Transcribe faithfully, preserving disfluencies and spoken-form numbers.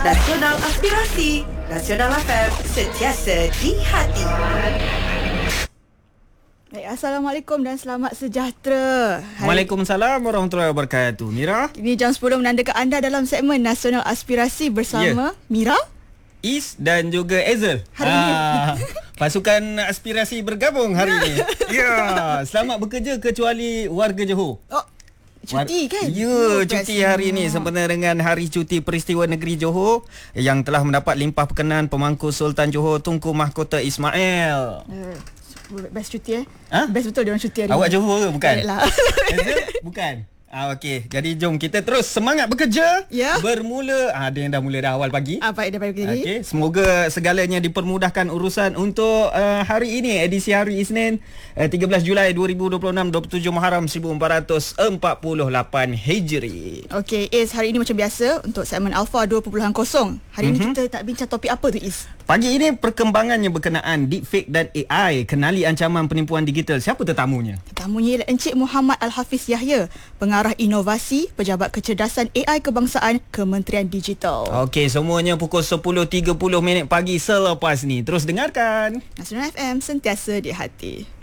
Nasional Aspirasi. Nasional F M, sentiasa di hati. Baik, Assalamualaikum dan selamat sejahtera. Waalaikumsalam warahmatullahi wabarakatuh. Mira, ini jam sepuluh menandakan anda dalam segmen Nasional Aspirasi bersama yeah. Mira, Is dan juga Ezel. Hari ini ah, pasukan aspirasi bergabung hari ini. Ya, yeah. Selamat bekerja kecuali warga Johor. Oh, cuti kan? Ya, yeah, cuti hari ini sempena dengan Hari Cuti Peristiwa Negeri Johor yang telah mendapat limpah perkenan Pemangku Sultan Johor Tunku Mahkota Ismail. Uh. Best cuti eh? Ha? Best betul dia orang cuti hari Awak ni. Johor ke bukan? Lah. Bukan. Ah, okey. Jadi jom kita terus semangat bekerja. Ya. Bermula, ah, ada yang dah mula dah awal pagi. Ah, baik, dah baik jadi. Okey, semoga segalanya dipermudahkan urusan untuk uh, hari ini, edisi hari Isnin uh, tiga belas Julai dua ribu dua puluh enam, dua puluh tujuh Muharram seribu empat ratus empat puluh lapan Hijri. Okey, Is, hari ini macam biasa untuk segmen Alpha dua titik kosong. Hari mm-hmm. ini kita nak bincang topik apa tu, Is? Pagi ini perkembangannya berkenaan deepfake dan A I, kenali ancaman penipuan digital. Siapa tetamunya? Tetamunya ialah Encik Muhammad Al-Hafiz Yahya, Pengarah Inovasi Pejabat Kecerdasan A I Kebangsaan Kementerian Digital. Okey, semuanya pukul sepuluh tiga puluh minit pagi selepas ni. Terus dengarkan. Nasional F M, sentiasa di hati.